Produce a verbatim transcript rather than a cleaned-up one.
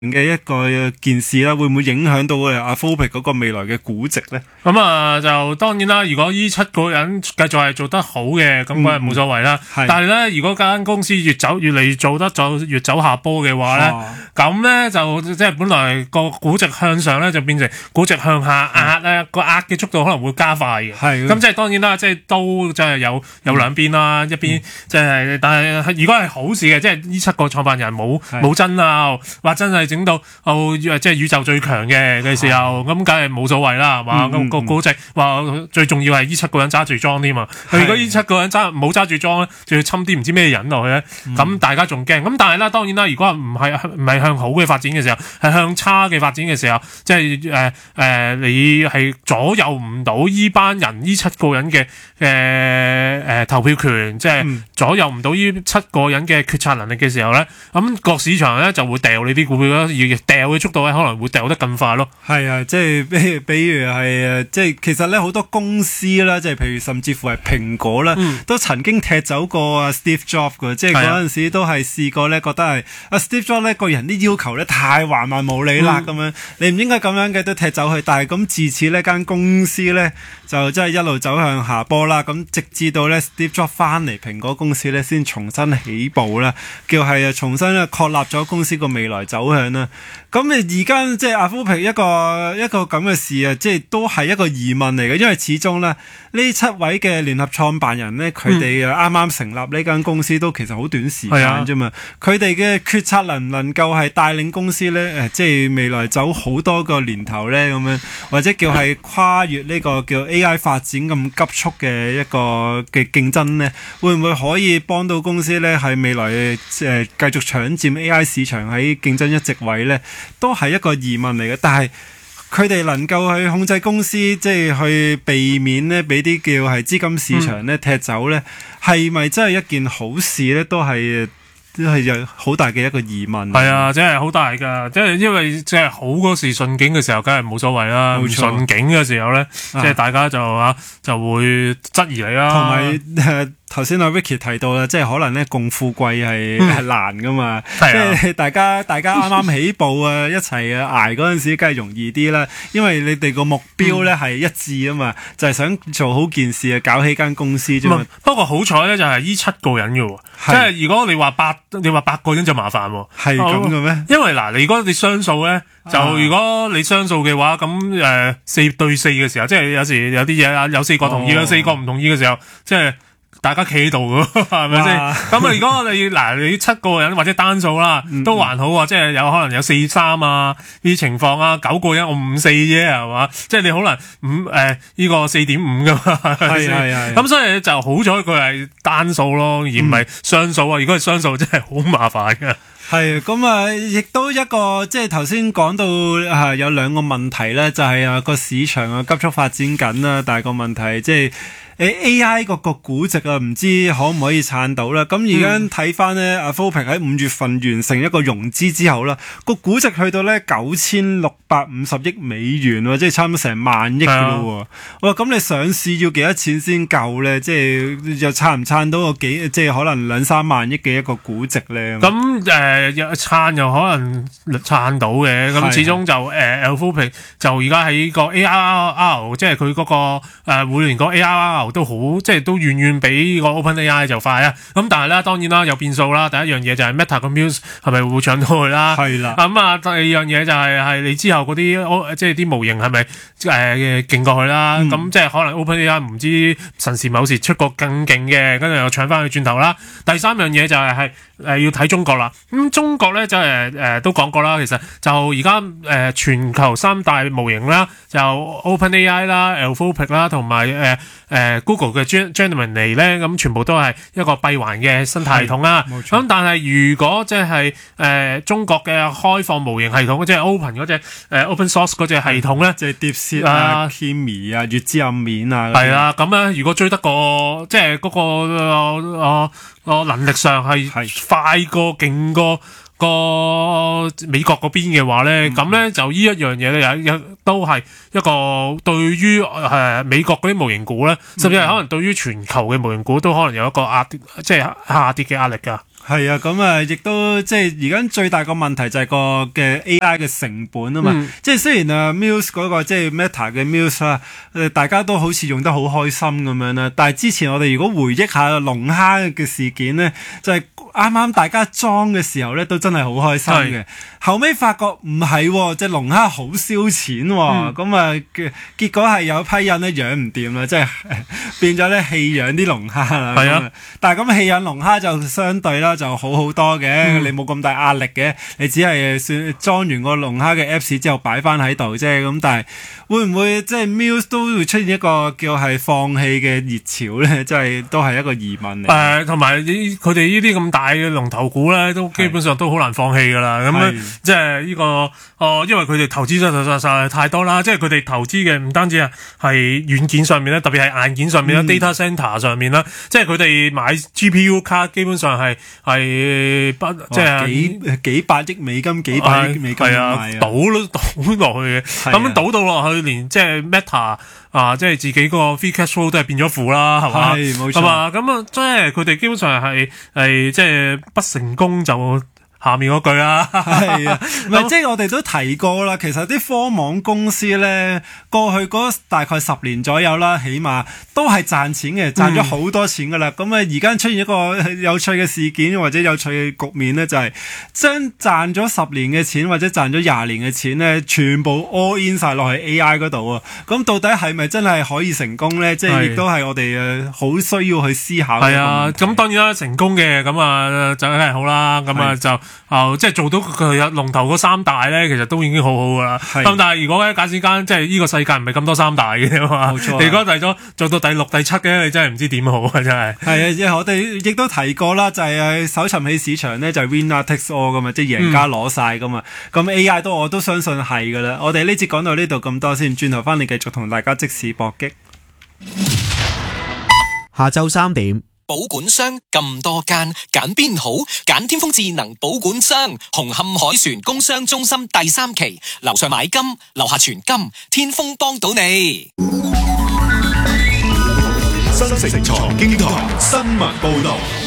嘅一個件事啦，會唔會影響到誒阿 Anthropic 嗰個未來嘅估值咧？ 咁啊，就當然啦。如果呢七個人繼續係做得好嘅，咁梗係冇所謂啦。 嗯、 但係咧，如果間公司越走越嚟做得就越走下坡嘅話咧，咁咧、啊、就即係本來個估值向上咧，就變成估值向下壓咧，個壓嘅速度可能會加快嘅。係咁，即係當然啦，即係都即係有有兩邊啦，嗯、一邊即係，但係如果係好事嘅，即係呢七個創辦人冇冇爭拗，或真係。整到哦，即係宇宙最強嘅嘅時候，咁梗係冇所謂啦，係嘛？咁個估值話最重要係呢七個人揸住莊添嘛。如果呢七個人揸冇揸住莊咧，仲要侵啲唔知咩人落去咧，咁、嗯、大家仲驚。咁但係啦，當然啦，如果唔係唔係向好嘅發展嘅時候，係向差嘅發展嘅時候，即係誒誒，你係左右唔到呢班人呢七個人嘅誒誒投票權，即係左右唔到呢七個人嘅決策能力嘅時候咧，咁、那個市場咧就會掉你啲股票。要掉嘅速度咧，可能會掉得更快咯。 係啊，即係比比如係誒，即係其實咧好多公司啦，即係譬如甚至乎係蘋果啦，嗯、都曾經踢走過阿 Steve Jobs 嘅，即係嗰陣時都係試過咧，覺得係阿 Steve Jobs 咧個人啲要求咧太橫蠻無理啦，咁、嗯、樣你唔應該咁樣嘅都踢走佢。但係咁自此呢間公司咧就真係一路走向下坡啦。咁直至到咧 Steve Jobs 翻嚟蘋果公司咧，先重新起步啦，叫係啊重新咧確立咗公司個未來走向。咁你而家即係 Anthropic 一個一個咁嘅事啊，即係都係一個疑問嚟嘅，因為始終咧呢七位嘅聯合創辦人咧，佢哋啊啱啱成立呢間公司都其實好短時間啫嘛，佢哋嘅決策能唔能夠係帶領公司咧誒，即係未來走好多個年頭咧咁樣，或者叫係跨越呢個叫 A I 發展咁急速嘅一個嘅競爭咧，會唔會可以幫到公司咧係未來誒繼續搶佔 A I 市場喺競爭一席位咧，都係一個疑問嚟嘅。但係佢哋能夠去控制公司，即係去避免咧俾啲叫係資金市場咧踢走咧，係咪、嗯、真係一件好事咧？都係都係有好大嘅一個疑問。係啊，真係好大噶，即係因為即係好嗰時順境嘅時候，梗係冇所謂啦。唔順境嘅時候咧，即係大家就啊就會質疑你啦。同埋誒。頭先阿 Vicky 提到啦，即係可能咧共富貴係係難噶嘛，即係大家大家啱啱起步啊，一齊啊捱嗰陣時，梗係容易啲啦，因為你哋個目標咧係一致啊嘛，嗯、就係想做好件事啊，搞起間公司啫嘛。不過好彩咧，就係呢七個人嘅喎，即係如果你話八你話八個人就麻煩喎。 係咁嘅咩？ 因為嗱，你如果你雙數咧，就如果你雙數嘅話，咁誒、呃、四對四嘅時候，即係有時有啲嘢啊，有四個同意，哦、有四個唔同意嘅時候，即係。大家企喺度噶，係咪先？咁啊，如果你嗱你七個人或者單數啦，都還好啊，即係有可能有四三啊呢啲情況啊，九個人我五四啫，係嘛？即係你可能五誒呢個四點五噶嘛，係係係。咁所以就好彩佢係單數咯，而唔係雙數啊。如果係雙數，真係好麻煩嘅。 係咁啊，亦都一個即係頭先講到係有兩個問題咧，就係啊個市場啊急速發展緊啦，但係個問題即係。A I 個個估值啊，唔知可唔可以撐到啦？咁而家睇翻咧，阿 Anthropic 喺五月份完成一個融資之後啦，個估值去到咧九千六百五十億美元喎，即係差唔多成萬億噶咯喎。哇！咁你上市要幾多錢先夠咧？即係又撐唔撐到個幾？即係可能兩三萬億嘅一個估值咧？咁誒，撐又可能撐到嘅。咁始終就誒 Anthropic 就而家喺個 A R R， 即係佢嗰個誒每年個 A R R。都好，即係都遠遠比個 OpenAI 就快啊！咁但係咧，當然啦，有變數啦。第一樣嘢就係 Meta 個 Muse 係咪會搶到佢啦？係啦。咁啊，第二樣嘢就係、是、係你之後嗰啲，即係啲模型係咪誒勁過佢啦？咁、嗯、即係可能 OpenAI 唔知神時某時出個更勁嘅，跟住又搶翻佢轉頭啦。第三樣嘢就係係誒要睇中國啦。咁、嗯、中國咧就係誒、呃、都講過啦，其實就而家誒全球三大模型啦，就 OpenAI 啦、Anthropic 啦，同埋誒誒 Google 嘅 Gemini 咧，咁全部都係一個閉環嘅生態系統啦。咁但係如果即係誒中國嘅開放模型系統，即係 Open 嗰隻誒 Open Source 嗰隻系統咧， 即係 DeepSeek 啊、Kimi 啊、月之暗面啊， 係啦。咁咧，如果追得過，即係嗰個誒誒能力上係快過、勁過個美國嗰邊嘅話咧，咁咧、嗯、就呢一樣嘢咧，有有都係一個對於誒、呃、美國嗰啲模型股咧，甚至係可能對於全球嘅模型股都可能有一個壓跌，即係下跌嘅壓力㗎。 係啊，咁啊，亦都即係而家最大個問題就係個嘅 A I 嘅成本啊嘛。嗯、即係雖然啊 Muse 嗰個即係 Meta 嘅 Muse 啦，誒大家都好似用得好開心咁樣啦。但係之前我哋如果回憶下龍蝦嘅事件咧，就係啱啱大家裝嘅時候咧，都真係好開心嘅。是後尾發覺唔係，隻龍蝦好燒錢喎、哦。咁啊、嗯，結結果係有批人咧養唔掂啦，即係變咗咧棄養啲龍蝦啦。係啊，但係咁棄養龍蝦就相對啦。就好好多嘅，嗯、你冇咁大壓力嘅，你只係算裝完個龍蝦嘅 Apps 之後擺翻喺度啫。咁但係會唔會即係 Muse 都會出現一個叫係放棄嘅熱潮咧？即係都係一個疑問嚟。誒、呃， 同埋佢哋呢啲咁大嘅龍頭股咧，都基本上都好難放棄噶啦。咁樣是即係呢、這個哦、呃，因為佢哋投資實實實太多啦。即係佢哋投資嘅唔單止係係軟件上面咧，特別係硬件上面啦、嗯、，data center 上面啦。即係佢哋買 G P U 卡，基本上係。係不即係幾幾百億美金，幾百億美金係啊，倒咯倒落去嘅，咁樣倒到落去，連即係 Meta 啊，即係自己個 free cash flow 都係變咗負啦，係嘛？ 係冇錯。 係嘛？咁啊，即係佢哋基本上係係即係不成功就。下面嗰句啦， 係啊，唔係即係我哋都提過啦。其實啲科網公司咧，過去嗰大概十年左右啦，起碼都係賺錢嘅，賺咗好多錢噶啦。咁啊、嗯，而家出現一個有趣嘅事件或者有趣嘅局面咧，就係將賺咗十年嘅錢或者賺咗廿年嘅錢咧，全部 all in 晒落去 A I 嗰度啊。咁到底係咪真係可以成功咧？即係亦都係我哋誒好需要去思考嘅。係啊， 咁當然啦，成功嘅咁啊就梗係好啦。咁啊就。哦，即係做到佢有龍頭嗰三大咧，其實都已經好好噶啦。咁是但係如果咧，假使間即係呢個世界唔係咁多三大嘅嘛，冇錯、啊。你如果第咗做到第六、第七嘅，你真係唔知點好啊！真係。係啊， 即係我哋亦都提過啦，就係搜尋器市場咧，就係 winner takes all 噶嘛，即係贏家攞晒噶嘛。咁、嗯、A I 都我都相信係噶啦。我哋呢節講到呢度咁多先，轉頭翻嚟繼續同大家即時搏擊。 下晝三點。 保管商咁多間，揀邊好？揀天風智能保管商，紅磡海船工商中心第三期，樓上買金，樓下存金，天風幫到你。 新城財經台新聞報道。